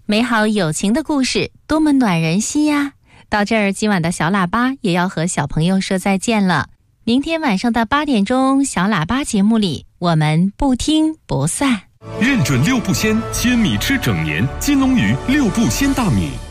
美好友情的故事多么暖人心呀！到这儿，今晚的小喇叭也要和小朋友说再见了。明天晚上的8点钟，小喇叭节目里，我们不听不散。 认准6不鲜，千米吃整年，金龙鱼6不鲜大米。